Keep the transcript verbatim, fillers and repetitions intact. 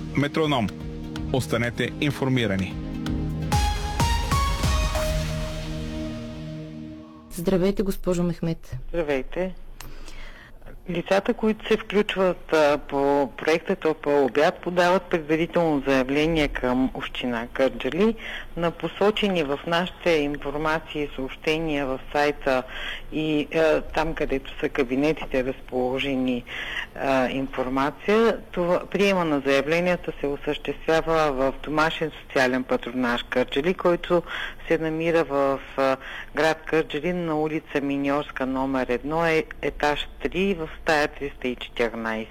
Метроном. Останете информирани. Здравейте, госпожо Мехмет. Здравейте. Лицата, които се включват а, по проекта Топъл обяд, подават предварително заявление към община Кърджали на посочени в нашите информации и съобщения в сайта и а, там, където са кабинетите разположени а, информация. Това, приема на заявленията се осъществява в домашен социален патронаж Кърджали, който се намира в а, град Кърджали на улица Миньорска номер едно, е, етаж три в стая триста и четиринайсет.